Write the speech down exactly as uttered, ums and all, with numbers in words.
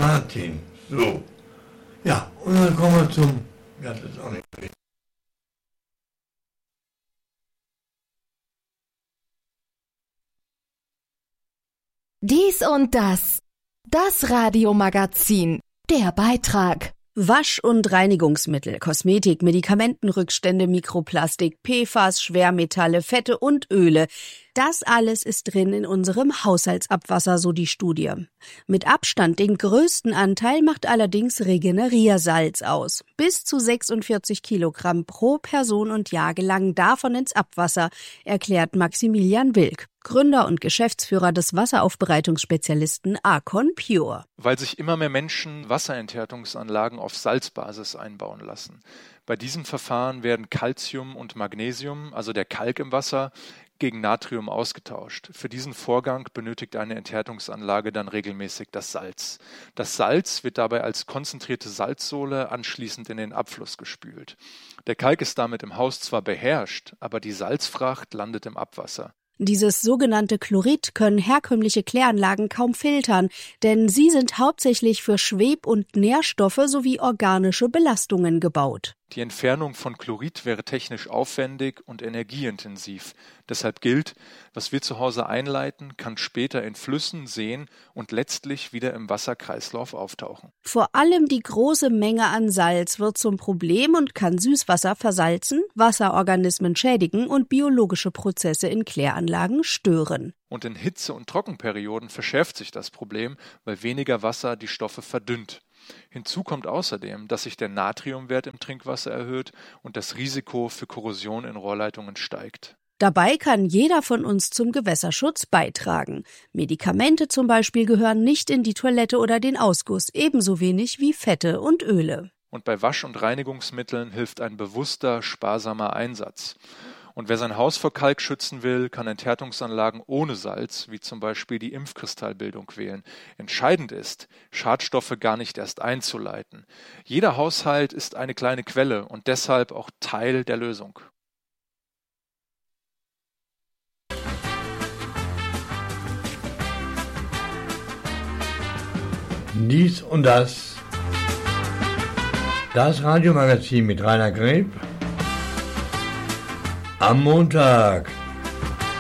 Martin. So. Ja, und dann kommen wir zum... Ja, das ist auch nicht richtig. Dies und das. Das Radiomagazin. Der Beitrag. Wasch- und Reinigungsmittel, Kosmetik, Medikamentenrückstände, Mikroplastik, P F A S, Schwermetalle, Fette und Öle. Das alles ist drin in unserem Haushaltsabwasser, so die Studie. Mit Abstand den größten Anteil macht allerdings Regeneriersalz aus. Bis zu sechsundvierzig Kilogramm pro Person und Jahr gelangen davon ins Abwasser, erklärt Maximilian Wilk, Gründer und Geschäftsführer des Wasseraufbereitungsspezialisten Arcon Pure. Weil sich immer mehr Menschen Wasserenthärtungsanlagen auf Salzbasis einbauen lassen. Bei diesem Verfahren werden Calcium und Magnesium, also der Kalk im Wasser, gegen Natrium ausgetauscht. Für diesen Vorgang benötigt eine Enthärtungsanlage dann regelmäßig das Salz. Das Salz wird dabei als konzentrierte Salzsole anschließend in den Abfluss gespült. Der Kalk ist damit im Haus zwar beherrscht, aber die Salzfracht landet im Abwasser. Dieses sogenannte Chlorid können herkömmliche Kläranlagen kaum filtern, denn sie sind hauptsächlich für Schweb- und Nährstoffe sowie organische Belastungen gebaut. Die Entfernung von Chlorid wäre technisch aufwendig und energieintensiv. Deshalb gilt, was wir zu Hause einleiten, kann später in Flüssen, Seen und letztlich wieder im Wasserkreislauf auftauchen. Vor allem die große Menge an Salz wird zum Problem und kann Süßwasser versalzen, Wasserorganismen schädigen und biologische Prozesse in Kläranlagen stören. Und in Hitze- und Trockenperioden verschärft sich das Problem, weil weniger Wasser die Stoffe verdünnt. Hinzu kommt außerdem, dass sich der Natriumwert im Trinkwasser erhöht und das Risiko für Korrosion in Rohrleitungen steigt. Dabei kann jeder von uns zum Gewässerschutz beitragen. Medikamente zum Beispiel gehören nicht in die Toilette oder den Ausguss, ebenso wenig wie Fette und Öle. Und bei Wasch- und Reinigungsmitteln hilft ein bewusster, sparsamer Einsatz. Und wer sein Haus vor Kalk schützen will, kann Enthärtungsanlagen ohne Salz, wie zum Beispiel die Impfkristallbildung, wählen. Entscheidend ist, Schadstoffe gar nicht erst einzuleiten. Jeder Haushalt ist eine kleine Quelle und deshalb auch Teil der Lösung. Dies und das. Das Radiomagazin mit Rainer Greb. Am Montag.